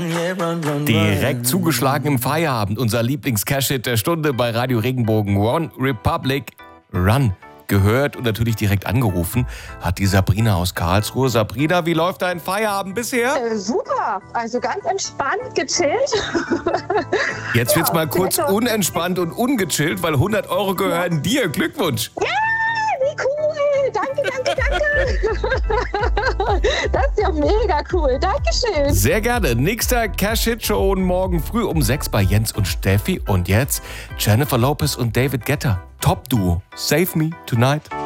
Direkt zugeschlagen im Feierabend. Unser Lieblings-Cash-Hit der Stunde bei Radio Regenbogen. One Republic Run. Gehört und natürlich direkt angerufen hat die Sabrina aus Karlsruhe. Sabrina, wie läuft dein Feierabend bisher? Super, also ganz entspannt, gechillt. Jetzt wird's mal kurz unentspannt und ungechillt, weil 100 Euro gehören dir. Glückwunsch. Ja, wie cool. Danke. Das ist ja mega cool. Dankeschön. Sehr gerne. Nächster Cash-Hit-Show morgen früh um 6 bei Jens und Steffi. Und jetzt Jennifer Lopez und David Guetta. Top-Duo. Save Me Tonight.